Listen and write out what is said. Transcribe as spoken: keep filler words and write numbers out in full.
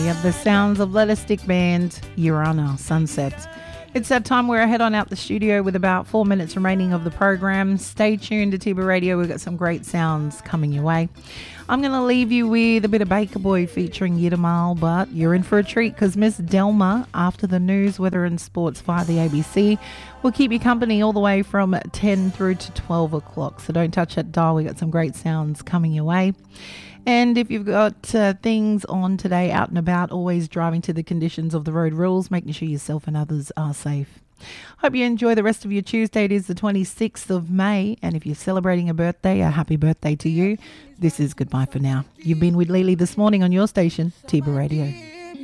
We have the sounds of Let Us Stick Band, Urana, Sunset. It's that time where I head on out the studio with about four minutes remaining of the program. Stay tuned to Tiba Radio. We've got some great sounds coming your way. I'm going to leave you with a bit of Baker Boy featuring Yidamal, but you're in for a treat because Miss Delma, after the news, weather and sports via the A B C, will keep you company all the way from ten through to twelve o'clock. So don't touch that dial. We've got some great sounds coming your way. And if you've got uh, things on today, out and about, always driving to the conditions of the road rules, making sure yourself and others are safe. Hope you enjoy the rest of your Tuesday. It is the twenty-sixth of May. And if you're celebrating a birthday, a happy birthday to you. This is goodbye for now. You've been with Lily this morning on your station, Tiba Radio.